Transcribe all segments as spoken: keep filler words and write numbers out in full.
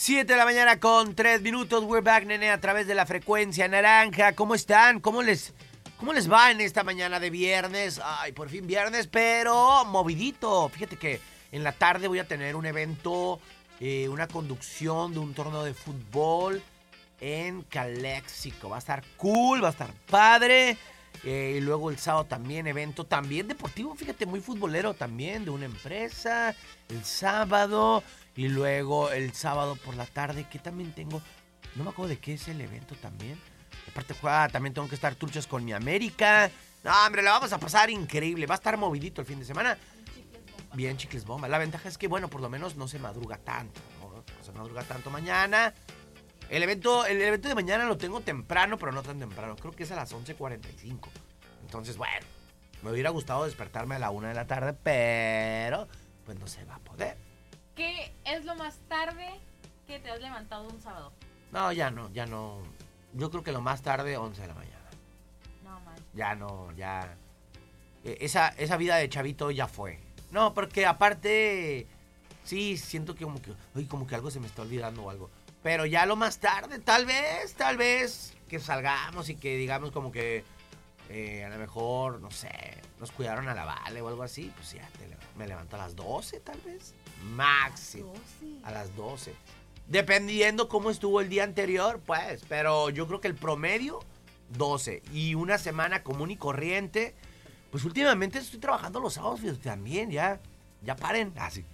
siete de la mañana con tres minutos. We're back, nene, a través de la frecuencia naranja. ¿Cómo están? ¿Cómo les, cómo les va en esta mañana de viernes? Ay, por fin viernes, pero movidito. Fíjate que en la tarde voy a tener un evento, eh, una conducción de un torneo de fútbol en Calexico. Va a estar cool, va a estar padre. Eh, y luego el sábado también evento, también deportivo, fíjate, muy futbolero también, de una empresa, el sábado, y luego el sábado por la tarde, que también tengo, no me acuerdo de qué es el evento también, aparte juega, también tengo que estar truchas con mi América, no hombre, la vamos a pasar increíble, va a estar movidito el fin de semana, bien chicles bomba, la ventaja es que bueno, por lo menos no se madruga tanto, no, no se madruga tanto mañana. El evento, el evento de mañana lo tengo temprano, pero no tan temprano. Creo que es a las once cuarenta y cinco. Entonces, bueno, me hubiera gustado despertarme a la una de la tarde, pero pues no se va a poder. ¿Qué es lo más tarde que te has levantado un sábado? No, ya no, ya no. Yo creo que lo más tarde, once de la mañana. No, man. Ya no, ya. Esa, esa vida de chavito ya fue. No, porque aparte, sí, siento que como que, uy, como que algo se me está olvidando o algo. Pero ya lo más tarde, tal vez, tal vez, que salgamos y que digamos como que eh, a lo mejor, no sé, nos cuidaron a la Vale o algo así, pues ya te, me levanto a las doce tal vez, máximo, a las doce. Dependiendo cómo estuvo el día anterior, pues, pero yo creo que el promedio, doce. Y una semana común y corriente, pues últimamente estoy trabajando los sábados también, ya, ya paren, así.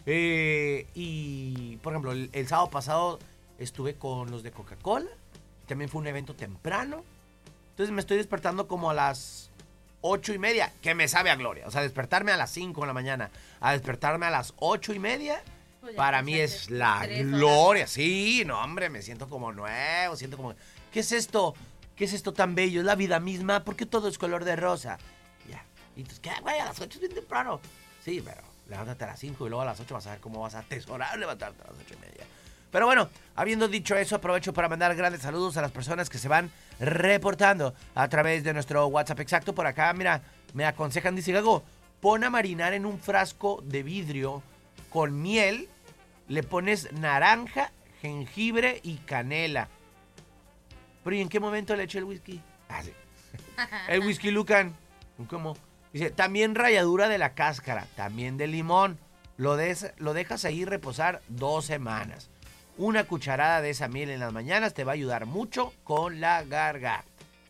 Eh, y, por ejemplo, el, el sábado pasado estuve con los de Coca-Cola. También fue un evento temprano. Entonces me estoy despertando como a las ocho y media. Que me sabe a gloria. O sea, despertarme a las cinco de la mañana a despertarme a las ocho y media. Pues para mí es la gloria. Horas. Sí, no, hombre, me siento como nuevo. Siento como... ¿Qué es esto? ¿Qué es esto tan bello? Es la vida misma. ¿Por qué todo es color de rosa? Ya. Y entonces, ¿qué, güey? A las ocho es bien temprano. Sí, pero levántate a las cinco y luego a las ocho vas a ver cómo vas a atesorar levantarte a las ocho y media. Pero bueno, habiendo dicho eso, aprovecho para mandar grandes saludos a las personas que se van reportando a través de nuestro WhatsApp exacto. Por acá, mira, me aconsejan, dice Gago, pon a marinar en un frasco de vidrio con miel, le pones naranja, jengibre y canela. Pero ¿y en qué momento le echo el whisky? Ah, sí. El whisky Lucan. ¿Cómo? Dice, también ralladura de la cáscara, también de limón. Lo, des, lo dejas ahí reposar dos semanas. Una cucharada de esa miel en las mañanas te va a ayudar mucho con la garganta.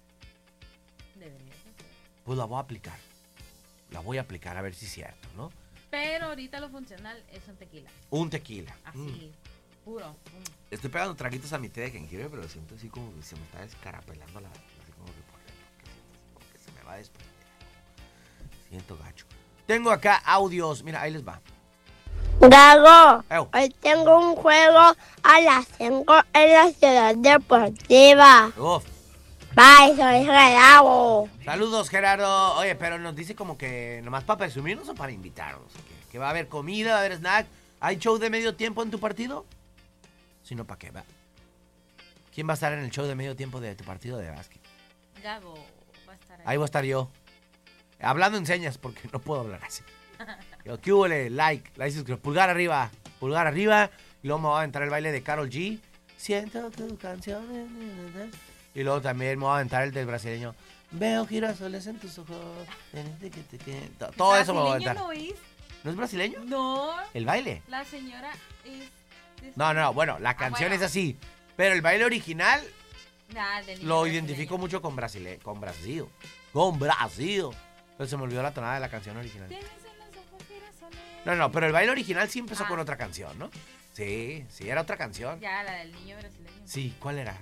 Pues la voy a aplicar. La voy a aplicar a ver si es cierto, ¿no? Pero ahorita lo funcional es un tequila. Un tequila. Así, mm. puro. Mm. Estoy pegando traguitos a mi té de jengibre, pero siento así como que se me está descarapelando la... Así como que por dentro, como que se me va a desprender. Siento gacho. Tengo acá audios. Mira, ahí les va. Gago, Ew. Hoy tengo un juego a las cinco en la Ciudad Deportiva. Uf. Bye, soy Gerardo. Saludos, Gerardo. Oye, pero nos dice como que nomás para presumirnos o para invitarnos. Que, que va a haber comida, va a haber snack. ¿Hay show de medio tiempo en tu partido? Si no, ¿para qué va? ¿Quién va a estar en el show de medio tiempo de tu partido de básquet? Gago va a estar ahí. Ahí voy a estar yo. Hablando en señas, porque no puedo hablar así. Yo, ¿qué hubo? Like, like, pulgar arriba, pulgar arriba. Y luego me va a aventar el baile de Karol G. Siento tu canción. Y luego también me va a aventar el del brasileño. Veo girasoles en tus ojos. Todo eso me va a aventar. ¿No es? ¿No es brasileño? No. ¿El baile? La señora es... es... No, no, no. Bueno, la canción ah, bueno. es así. Pero el baile original nah, lo identifico mucho con Brasil. Con Brasil. Con Brasil. Pero se me olvidó la tonada de la canción original. No, no, pero el baile original sí empezó ah. con otra canción, ¿no? Sí, sí, era otra canción. Ya, la del niño brasileño. Sí, ¿cuál era?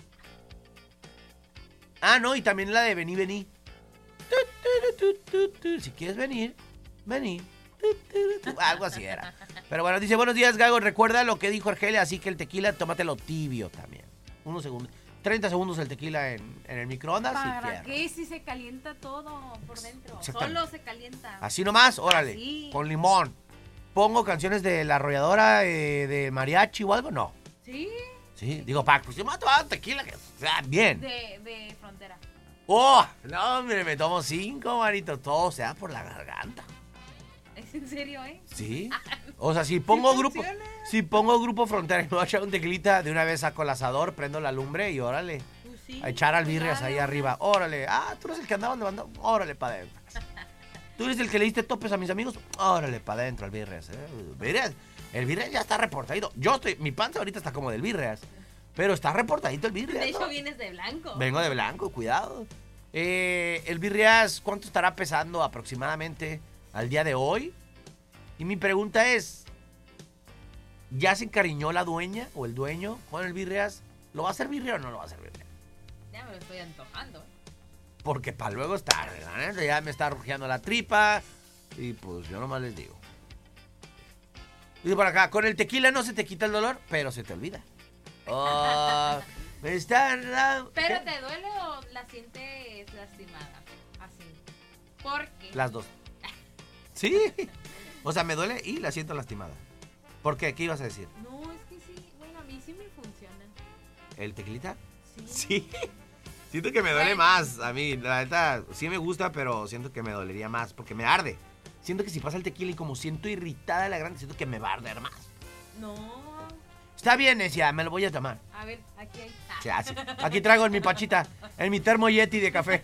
Ah, no, y también la de Vení, Vení. Si quieres venir, vení. Algo así era. Pero bueno, dice, buenos días, Gago. Recuerda lo que dijo Argelia, así que el tequila, tómatelo tibio también. Unos segundos. treinta segundos el tequila en, en el microondas. ¿Para qué si se calienta todo por dentro? Solo se calienta. Así nomás, órale. Así. Con limón. ¿Pongo canciones de La Arrolladora, eh, de mariachi o algo? No. ¿Sí? Sí, digo, pa, pues yo me voy a tomar tequila, que o sea, bien. De, de frontera. ¡Oh! No, hombre, me tomo cinco, manito. Todo se da por la garganta. ¿Es ¿En serio, eh? Sí. O sea, si pongo ¿Sí grupo, funciona? si pongo grupo frontera y me voy a echar un tequilita, de una vez saco el asador, prendo la lumbre y órale. Pues sí, A echar albirrias claro. ahí arriba. Órale. Ah, tú eres el que andaba levantando. Órale, para adentro. Tú eres el que le diste topes a mis amigos. Órale, para adentro, albirrias. ¿eh? Birrias. El birrias ya está reportadito. Yo estoy, mi panza ahorita está como del birrias. Pero está reportadito el birrias. De hecho, ¿no? vienes de blanco. Vengo de blanco, cuidado. Eh, el birrias, ¿cuánto estará pesando aproximadamente al día de hoy? Y mi pregunta es, ¿ya se encariñó la dueña o el dueño con el birrias? ¿Lo va a hacer birria o no lo va a hacer birria? Ya me lo estoy antojando. Porque para luego es tarde, la neta, ya me está rugiando la tripa. Y pues yo nomás les digo. Dice por acá, con el tequila no se te quita el dolor, pero se te olvida. Oh, me está... ¿Pero ¿Qué? te duele o la sientes lastimada? Así. ¿Por qué? Las dos. Sí. O sea, me duele y la siento lastimada. ¿Por qué? ¿Qué ibas a decir? No, es que sí. Bueno, a mí sí me funciona. ¿El tequilita? Sí. Sí. Siento que me duele más. A mí, la neta, sí me gusta, pero siento que me dolería más porque me arde. Siento que si pasa el tequila y como siento irritada la grande, siento que me va a arder más. No. Está bien, decía, me lo voy a tomar. A ver, aquí hay. Ah. Sí, así. Aquí traigo en mi pachita, en mi termo Yeti de café.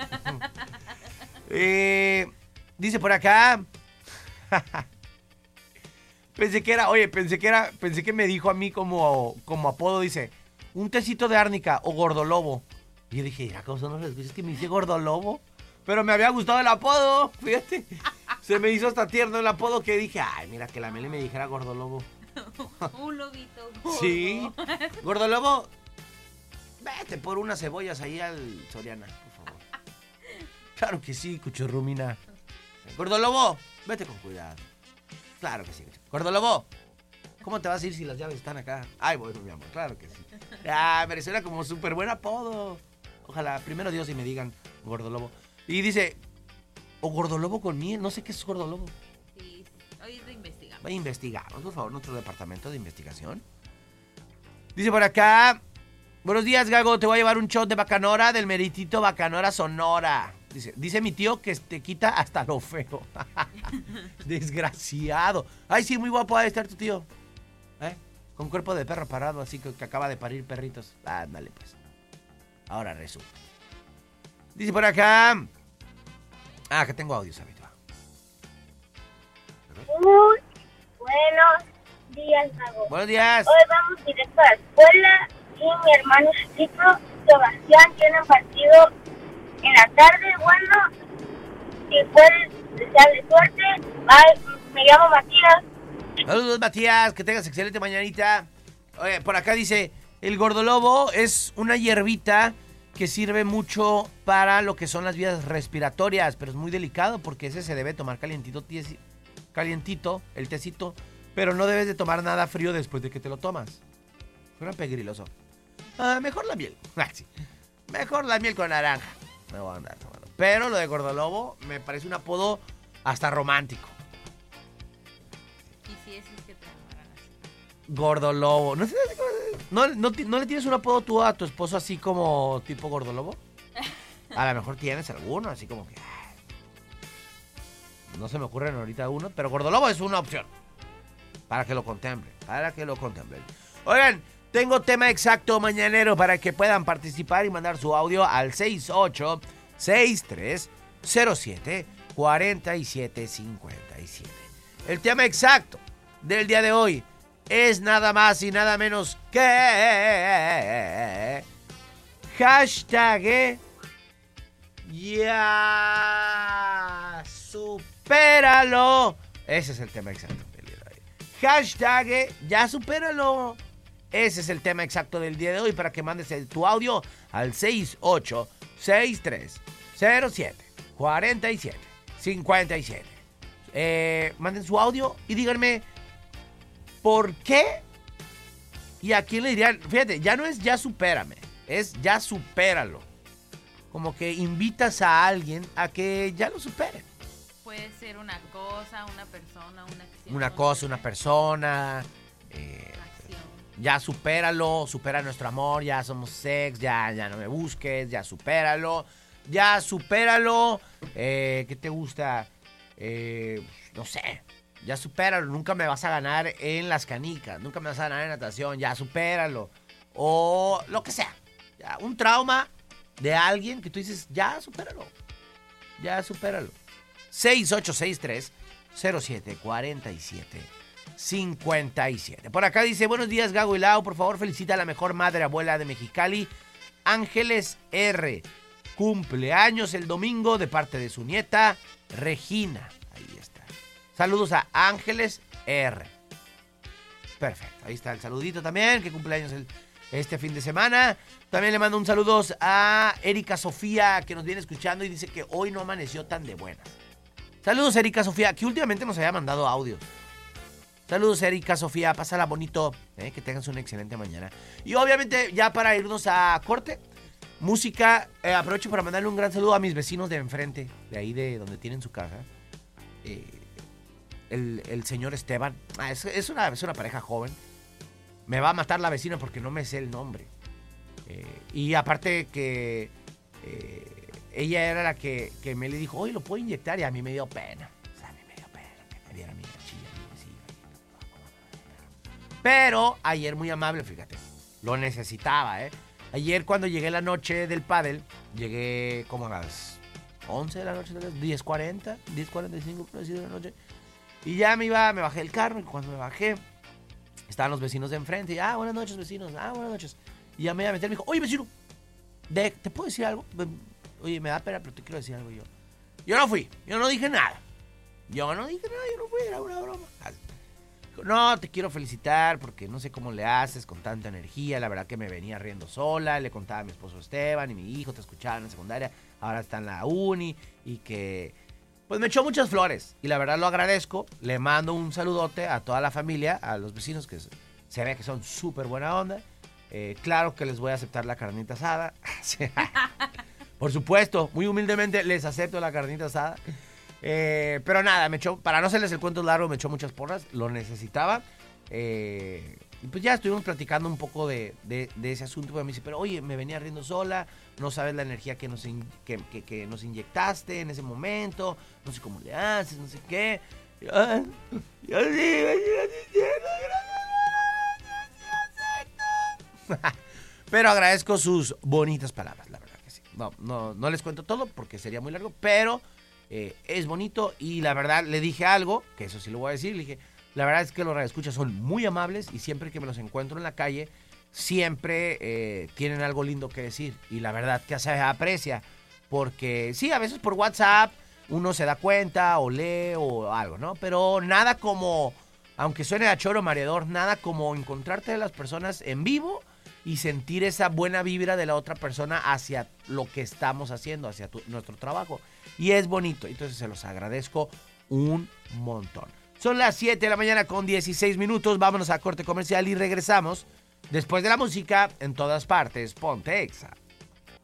eh, dice por acá. Pensé que era, oye, pensé que era, pensé que me dijo a mí como, como apodo, dice, un tecito de árnica o gordolobo. Y yo dije, ¿a causa no les escuchas que me dice gordolobo? Pero me había gustado el apodo, fíjate. Se me hizo hasta tierno el apodo que dije, ay, mira, que la Meli me dijera gordolobo. Un lobito. Gordo. Sí. Gordolobo, vete por unas cebollas ahí al Soriana, por favor. Claro que sí, cuchurrumina. Gordolobo, vete con cuidado. Claro que sí. Gordolobo, ¿cómo te vas a ir si las llaves están acá? Ay, bueno, mi amor, claro que sí. Ah, me suena como súper buen apodo. Ojalá, primero Dios y me digan Gordolobo. Y dice, o Gordolobo con miel, no sé qué es Gordolobo. Sí, hoy lo investigamos. Va a investigar, por favor, nuestro departamento de investigación. Dice por acá, buenos días, Gago, te voy a llevar un shot de Bacanora del meritito Bacanora Sonora. Dice, dice mi tío que te quita hasta lo feo. Desgraciado. Ay, sí, muy guapo ha de estar tu tío. ¿Eh? Con cuerpo de perro parado, así que, que acaba de parir perritos. Ándale, pues. Ahora resulta. Dice por acá. Ah, que tengo audio, ¿sabes? Muy buenos días, Gago. Buenos días. Hoy vamos directo a la escuela y mi hermano chiquito, Sebastián, tiene partido en la tarde. Bueno, si puedes desearle suerte. Bye, me llamo Matías. Saludos, Matías, que tengas excelente mañanita. Oye, por acá dice, el gordolobo es una hierbita que sirve mucho para lo que son las vías respiratorias, pero es muy delicado porque ese se debe tomar calientito, tiesi, calientito, el tecito, pero no debes de tomar nada frío después de que te lo tomas. Suena pegriloso. Ah, mejor la miel. Ah, sí. Mejor la miel con naranja. Me voy a andar tomando. Pero lo de gordolobo me parece un apodo hasta romántico. Quisieses que te llamaran así. Gordolobo. ¿No, no, no, ¿No le tienes un apodo tú a tu esposo así como tipo gordolobo? A lo mejor tienes alguno, así como que... No se me ocurren ahorita uno, pero gordolobo es una opción. Para que lo contemplen, para que lo contemplen. Oigan, tengo tema exacto mañanero para que puedan participar y mandar su audio al seis ocho seis tres cero siete cuatro siete cinco siete. El tema exacto del día de hoy es nada más y nada menos que... Hashtag... Ya supéralo. Ese es el tema exacto del día de hoy. Hashtag ya supéralo. Ese es el tema exacto del día de hoy para que mandes el, tu audio al seis ocho seis tres cero siete cuatro siete cinco siete. Eh, manden su audio y díganme por qué y a quién le dirían. Fíjate, ya no es ya supérame, es ya supéralo. Como que invitas a alguien a que ya lo supere. Puede ser una cosa, una persona, una acción. Una cosa, una persona. Eh, Acción. ya supéralo, supera nuestro amor, ya somos sex, ya, ya no me busques, ya supéralo. Ya supéralo. Eh, ¿Qué te gusta? Eh, no sé. ya supéralo, nunca me vas a ganar en las canicas, nunca me vas a ganar en natación, ya supéralo. O lo que sea, ya, un trauma de alguien que tú dices, ya supéralo, ya supéralo. seis ocho seis tres cero siete cuatro siete cinco siete. Por acá dice, buenos días Gago y Lau, por favor felicita a la mejor madre abuela de Mexicali, Ángeles R. Cumpleaños el domingo de parte de su nieta, Regina. Ahí está. Saludos a Ángeles R. Perfecto, ahí está el saludito también, que cumpleaños el, este fin de semana. También le mando un saludo a Erika Sofía, que nos viene escuchando y dice que hoy no amaneció tan de buenas. Saludos Erika Sofía, que últimamente nos había mandado audios. Saludos Erika Sofía, pásala bonito, eh, que tengas una excelente mañana. Y obviamente ya para irnos a corte, música, eh, aprovecho para mandarle un gran saludo a mis vecinos de enfrente, de ahí de donde tienen su casa. Eh, el, el señor Esteban, ah, es, es, una, es una pareja joven. Me va a matar la vecina porque no me sé el nombre. Eh, y aparte que eh, ella era la que, que me le dijo, oye, lo puedo inyectar, y a mí me dio pena. O sea, a mí me dio pena que me diera mi chilla, mi vecina. Pero ayer muy amable, fíjate, lo necesitaba, ¿eh? Ayer cuando llegué la noche del pádel, llegué como a las once de la noche, diez cuarenta, diez cuarenta y cinco de la noche. Y ya me iba, me bajé del carro, y cuando me bajé, estaban los vecinos de enfrente. Y, ah, buenas noches, vecinos, ah, buenas noches. Y ya me iba a meter, me dijo, oye, vecino, de, ¿te puedo decir algo? Oye, me da pena, pero te quiero decir algo yo. Yo no fui, yo no dije nada. Yo no dije nada, yo no fui, era una broma. No, te quiero felicitar porque no sé cómo le haces con tanta energía. La verdad que me venía riendo sola. Le contaba a mi esposo Esteban y mi hijo te escuchaban en la secundaria. Ahora está en la uni y que pues me echó muchas flores. Y la verdad lo agradezco. Le mando un saludote a toda la familia, a los vecinos que se ve que son súper buena onda. Eh, claro que les voy a aceptar la carnita asada. Por supuesto, muy humildemente les acepto la carnita asada. Eh, pero nada, me echó, para no hacerles el cuento largo, me echó muchas porras, lo necesitaba. Eh, y pues ya estuvimos platicando un poco de, de, de ese asunto. Me dice, pero oye, me venía riendo sola, no sabes la energía que nos, in, que, que, que nos inyectaste en ese momento, no sé cómo le haces, no sé qué. Y yo, ah, yo sí, me sigo sintiendo, gracias. Pero agradezco sus bonitas palabras, la verdad que sí. No, no, no les cuento todo porque sería muy largo, pero eh, es bonito. Y la verdad le dije algo, que eso sí lo voy a decir, le dije, la verdad es que los radioescuchas son muy amables y siempre que me los encuentro en la calle, siempre eh, tienen algo lindo que decir. Y la verdad que se aprecia, porque sí, a veces por WhatsApp uno se da cuenta o lee o algo, ¿no? Pero nada como, aunque suene a choro mareador, nada como encontrarte a las personas en vivo y sentir esa buena vibra de la otra persona hacia lo que estamos haciendo, hacia tu, nuestro trabajo. Y es bonito, entonces se los agradezco un montón. Son las siete de la mañana con dieciséis minutos, vámonos a corte comercial y regresamos después de la música en todas partes. Ponte Exa.